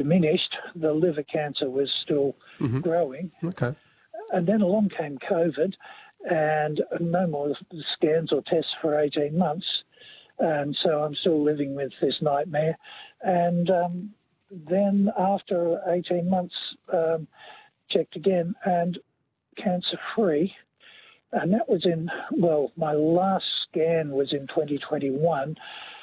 diminished. The liver cancer was still growing. Okay. And then along came COVID, and no more scans or tests for 18 months. And so I'm still living with this nightmare. And then after 18 months, checked again, and cancer-free. And that was my last scan was in 2021.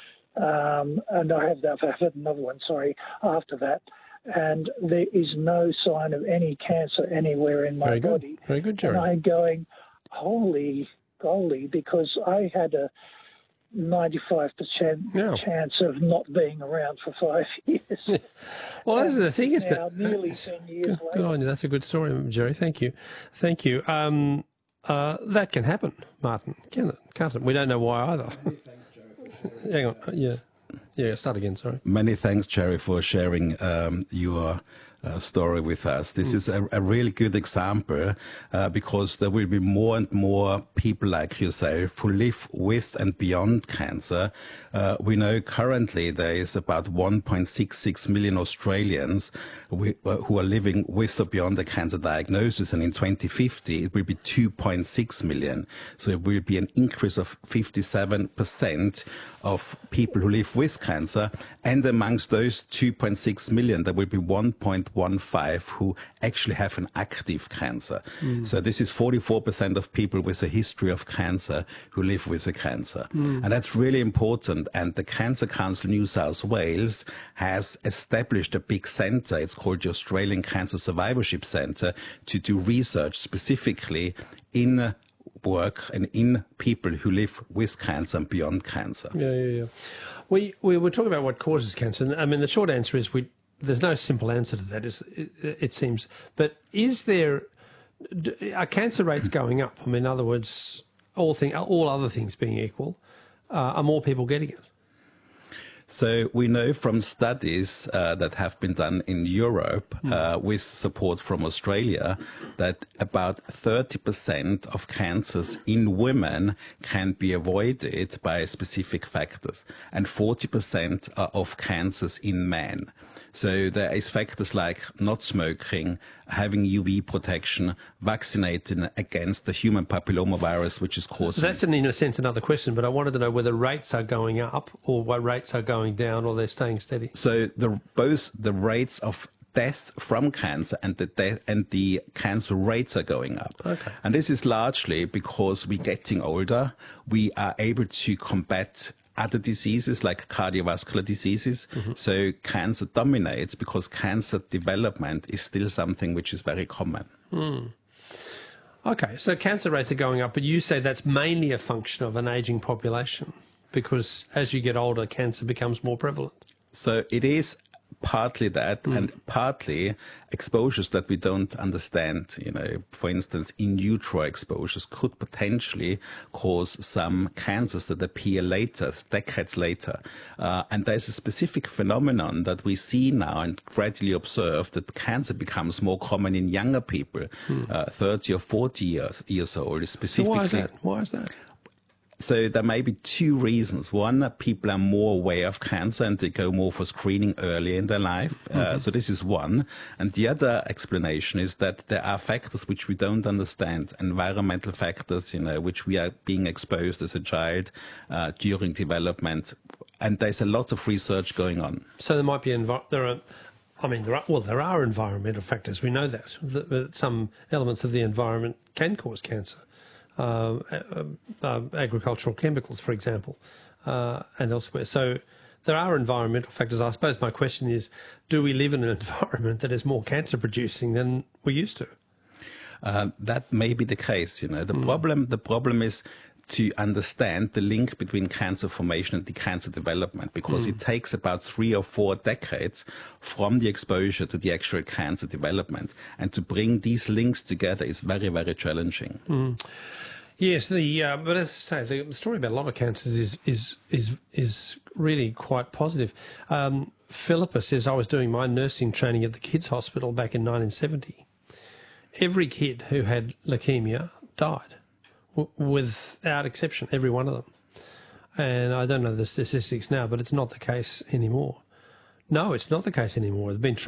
And I have had another one, after that. And there is no sign of any cancer anywhere in my body. Very good, Jerry. And I'm going, holy golly, because I had a 95% chance of not being around for 5 years. Well, this is the thing, is that nearly 10 years later. Good on you. That's a good story, Jerry. Thank you. Thank you. That can happen, Martin, can't it? We don't know why either. Many thanks, Jerry, for Hang on. Yeah, start again, sorry. Many thanks, Jerry, for sharing your story with us. This is a really good example because there will be more and more people like yourself who live with and beyond cancer. We know currently there is about 1.66 million Australians who are living with or beyond a cancer diagnosis, and in 2050 it will be 2.6 million. So it will be an increase of 57% of people who live with cancer, and amongst those 2.6 million there will be 1.15 who actually have an active cancer. So this is 44% of people with a history of cancer who live with a cancer. And that's really important. And the Cancer Council New South Wales has established a big centre. It's called the Australian Cancer Survivorship Centre, to do research specifically in work and in people who live with cancer and beyond cancer. Yeah. We were talking about what causes cancer. I mean, the short answer is there's no simple answer to that, it seems. But are cancer rates going up? I mean, in other words, all other things being equal, are more people getting it? So we know from studies that have been done in Europe with support from Australia that about 30% of cancers in women can be avoided by specific factors, and 40% of cancers in men. So there is factors like not smoking, having UV protection, vaccinating against the human papillomavirus, which is causing... So that's, in a sense, another question, but I wanted to know whether rates are going up or what rates are going down, or they're staying steady. So both the rates of deaths from cancer and the cancer rates are going up. Okay. And this is largely because we're getting older. We are able to combat other diseases like cardiovascular diseases. So cancer dominates because cancer development is still something which is very common. Okay, so cancer rates are going up, but you say that's mainly a function of an ageing population, because as you get older, cancer becomes more prevalent. So it is partly that, and partly exposures that we don't understand. For instance, in utero exposures could potentially cause some cancers that appear later, decades later. And there's a specific phenomenon that we see now and gradually observe, that cancer becomes more common in younger people, 30 or 40 years old, specifically. So why is that? So there may be two reasons. One, people are more aware of cancer and they go more for screening early in their life. So this is one. And the other explanation is that there are factors which we don't understand, environmental factors, which we are being exposed as a child during development. And there's a lot of research going on. So there might be there are environmental factors. We know that some elements of the environment can cause cancer. Agricultural chemicals, for example, and elsewhere. So there are environmental factors. I suppose my question is, do we live in an environment that is more cancer producing than we used to? That may be the case. The problem is to understand the link between cancer formation and the cancer development, because it takes about 3 or 4 decades from the exposure to the actual cancer development. And to bring these links together is very, very challenging. Yes, but as I say, the story about a lot of cancers is really quite positive. Philippa says, I was doing my nursing training at the kids' hospital back in 1970. Every kid who had leukemia died, without exception, every one of them. And I don't know the statistics now, but it's not the case anymore. No, it's not the case anymore. There's been